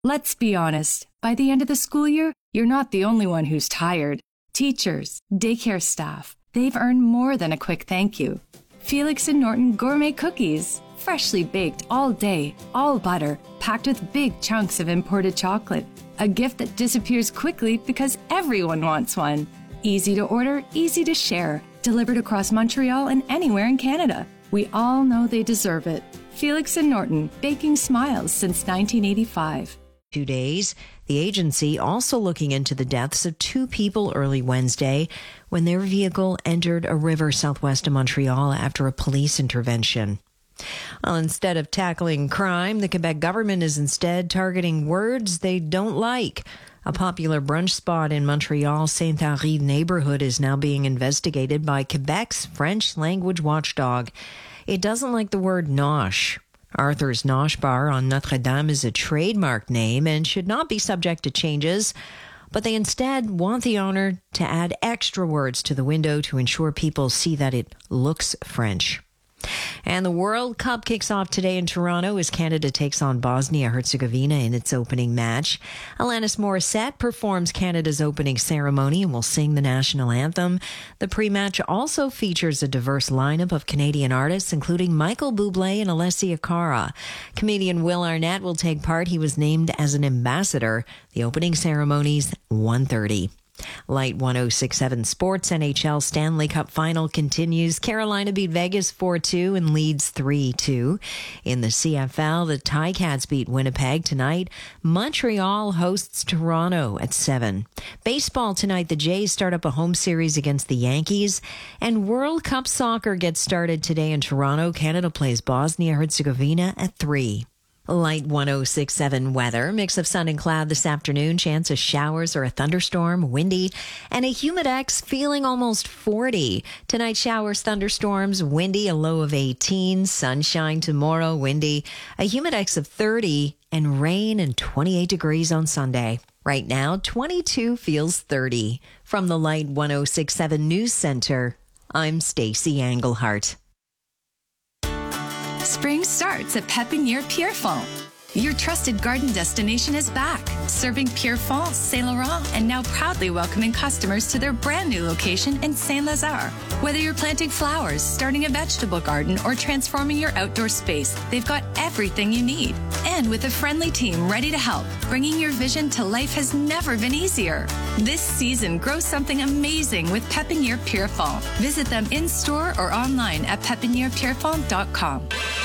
Let's be honest, by the end of the school year, you're not the only one who's tired. Teachers, daycare staff, they've earned more than a quick thank you. Felix and Norton gourmet cookies, freshly baked all day, all butter, packed with big chunks of imported chocolate. A gift that disappears quickly because everyone wants one. Easy to order, easy to share, delivered across Montreal and anywhere in Canada. We all know they deserve it. Felix and Norton, baking smiles since 1985. 2 days. The agency also looking into the deaths of 2 people early Wednesday when their vehicle entered a river southwest of Montreal after a police intervention. Well, instead of tackling crime, the Quebec government is instead targeting words they don't like. A popular brunch spot in Montreal's Saint-Henri neighborhood is now being investigated by Quebec's French language watchdog. It doesn't like the word nosh. Arthur's Nosh Bar on Notre Dame is a trademark name and should not be subject to changes, but they instead want the owner to add extra words to the window to ensure people see that it looks French. And the World Cup kicks off today in Toronto as Canada takes on Bosnia-Herzegovina in its opening match. Alanis Morissette performs Canada's opening ceremony and will sing the national anthem. The pre-match also features a diverse lineup of Canadian artists, including Michael Bublé and Alessia Cara. Comedian Will Arnett will take part. He was named as an ambassador. The opening ceremony's 1:30. Light 106.7 Sports. NHL Stanley Cup Final continues. Carolina beat Vegas 4-2 and leads 3-2. In the CFL, the Ticats beat Winnipeg tonight. Montreal hosts Toronto at 7. Baseball tonight, the Jays start up a home series against the Yankees. And World Cup Soccer gets started today in Toronto. Canada plays Bosnia-Herzegovina at 3. Light 106.7 weather. Mix of sun and cloud this afternoon. Chance of showers or a thunderstorm. Windy. And a humidex feeling almost 40. Tonight, showers, thunderstorms, windy, a low of 18. Sunshine tomorrow, windy. A humidex of 30. And rain and 28 degrees on Sunday. Right now, 22 feels 30. From the Light 106.7 News Center, I'm Stacey Englehart. Spring starts at Pépinière Pierrefonds. Your trusted garden destination is back, serving Pierrefonds, Saint Laurent, and now proudly welcoming customers to their brand new location in Saint-Lazare. Whether you're planting flowers, starting a vegetable garden, or transforming your outdoor space, they've got everything you need. And with a friendly team ready to help, bringing your vision to life has never been easier. This season, grow something amazing with Pépinière Pierrefonds. Visit them in-store or online at pépinièrepierrefonds.com.